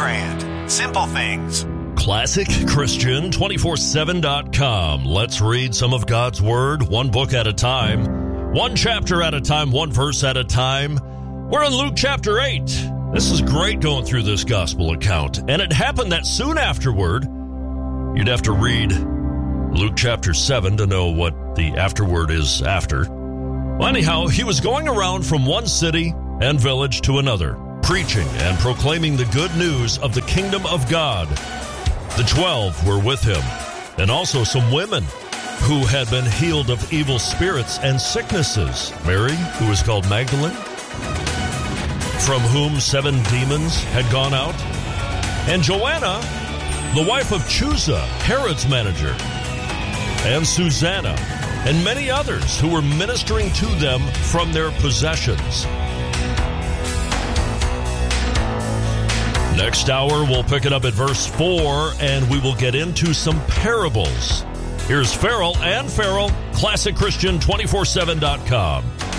Grant. Simple things. ClassicChristian247.com. Let's read some of God's Word, one book at a time, one chapter at a time, one verse at a time. We're in Luke chapter 8. This is great going through this gospel account. And it happened that soon afterward, you'd have to read Luke chapter 7 to know what the afterword is after. Well, anyhow, he was going around from one city and village to another, preaching and proclaiming the good news of the kingdom of God. The 12 were with him, and also some women who had been healed of evil spirits and sicknesses. Mary, who was called Magdalene, from whom 7 demons had gone out, and Joanna, the wife of Chuza, Herod's manager, and Susanna, and many others who were ministering to them from their possessions. Next hour, we'll pick it up at verse 4, and we will get into some parables. Here's Farrell and Farrell, ClassicChristian247.com.